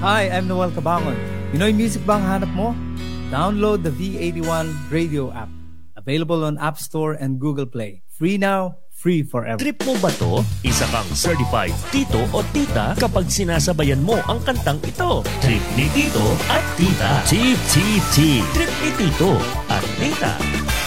Hi, I'm Noel Cabangon. Pinoy music bang hanap mo? Download the V81 radio app. Available on App Store and Google Play. Free now, free forever. Trip mo ba to? Isa kang certified tito o tita kapag sinasabayan mo ang kantang ito. Trip ni Tito at Tita. TTT. Trip ni Tito at Tita.